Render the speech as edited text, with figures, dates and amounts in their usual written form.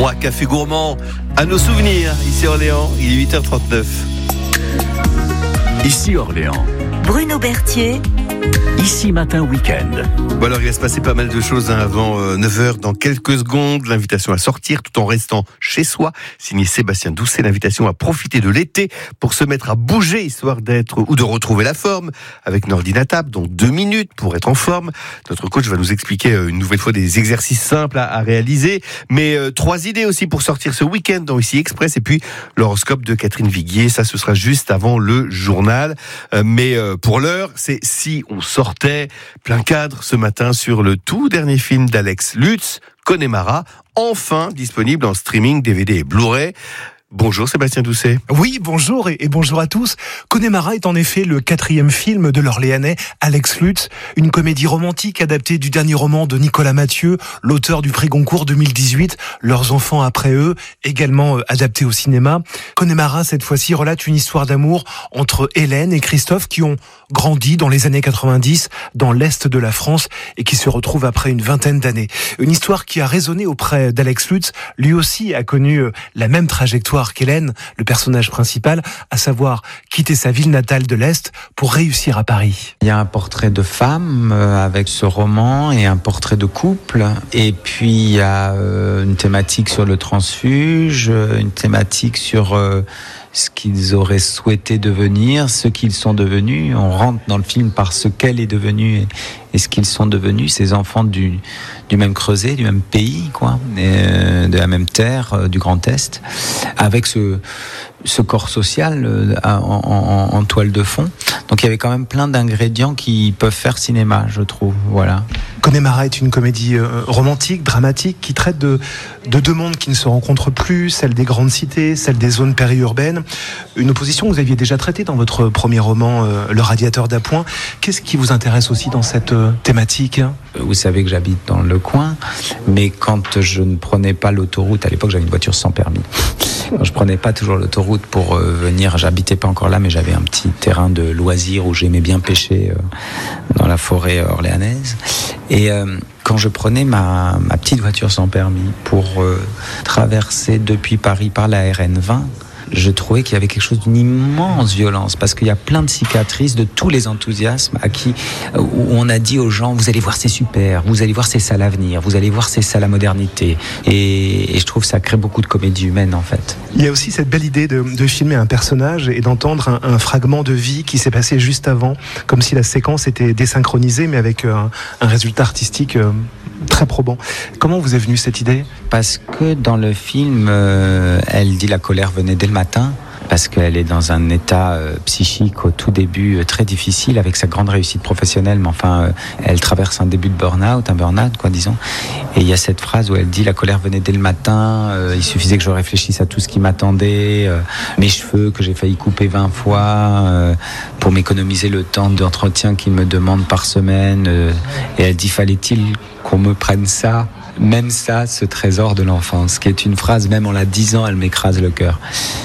3 cafés gourmands à nos souvenirs. Ici Orléans, il est 8h39. Ici Orléans. Bruno Berthier. Ici Matin Week-end. Bon alors il va se passer pas mal de choses avant 9h dans quelques secondes. L'invitation à sortir tout en restant chez soi. Signé Sébastien Doucet, l'invitation à profiter de l'été pour se mettre à bouger, histoire d'être ou de retrouver la forme avec Nordine à table, donc 2 minutes pour être en forme. Notre coach va nous expliquer une nouvelle fois des exercices simples à réaliser, mais 3 idées aussi pour sortir ce week-end dans Ici Express, et puis l'horoscope de Catherine Viguier, ça ce sera juste avant le journal. Mais pour l'heure, c'est si on sortait plein cadre ce matin sur le tout dernier film d'Alex Lutz, Connemara, enfin disponible en streaming DVD et Blu-ray. Bonjour Sébastien Doucet. Oui, bonjour et bonjour à tous. Connemara est en effet le 4e film de l'Orléanais Alex Lutz, une comédie romantique adaptée du dernier roman de Nicolas Mathieu, l'auteur du prix Goncourt 2018, Leurs enfants après eux, également adapté au cinéma. Connemara, cette fois-ci, relate une histoire d'amour entre Hélène et Christophe qui ont grandi dans les années 90 dans l'Est de la France et qui se retrouvent après une vingtaine d'années. Une histoire qui a résonné auprès d'Alex Lutz. Lui aussi a connu la même trajectoire qu'Hélène, le personnage principal, à savoir quitter sa ville natale de l'Est pour réussir à Paris. Il y a un portrait de femme avec ce roman et un portrait de couple. Et puis il y a une thématique sur le transfuge, une thématique sur ce qu'ils auraient souhaité devenir, ce qu'ils sont devenus. On rentre dans le film par ce qu'elle est devenue et ce qu'ils sont devenus, ces enfants du même creuset, du même pays, quoi, de la même terre, du Grand Est, avec ce corps social en toile de fond. Donc il y avait quand même plein d'ingrédients qui peuvent faire cinéma, je trouve. Voilà. Connemara est une comédie romantique, dramatique, qui traite de 2 mondes qui ne se rencontrent plus, celle des grandes cités, celle des zones périurbaines. Une opposition que vous aviez déjà traitée dans votre premier roman, Le Radiateur d'Appoint. Qu'est-ce qui vous intéresse aussi dans cette thématique ? Vous savez que j'habite dans le coin, mais quand je ne prenais pas l'autoroute, à l'époque j'avais une voiture sans permis. Je prenais pas toujours l'autoroute pour venir, j'habitais pas encore là, mais j'avais un petit terrain de loisirs où j'aimais bien pêcher dans la forêt orléanaise. Et quand je prenais ma petite voiture sans permis pour traverser depuis Paris par la RN 20, je trouvais qu'il y avait quelque chose d'une immense violence, parce qu'il y a plein de cicatrices de tous les enthousiasmes où on a dit aux gens, vous allez voir, c'est super, vous allez voir, c'est ça l'avenir, vous allez voir, c'est ça la modernité. Et je trouve que ça crée beaucoup de comédie humaine, en fait. Il y a aussi cette belle idée de filmer un personnage et d'entendre un fragment de vie qui s'est passé juste avant, comme si la séquence était désynchronisée, mais avec un résultat artistique très probant. Comment vous est venue cette idée ? Parce que dans le film, elle dit la colère venait dès le matin, parce qu'elle est dans un état psychique au tout début très difficile, avec sa grande réussite professionnelle, mais enfin elle traverse un début de burn-out, quoi, disons. Et il y a cette phrase où elle dit la colère venait dès le matin, il suffisait que je réfléchisse à tout ce qui m'attendait, mes cheveux que j'ai failli couper 20 fois pour m'économiser le temps d'entretien qu'ils me demandent par semaine. Et elle dit, fallait-il qu'on me prenne ça, même ça, ce trésor de l'enfance, qui est une phrase, même en la disant, elle m'écrase le cœur.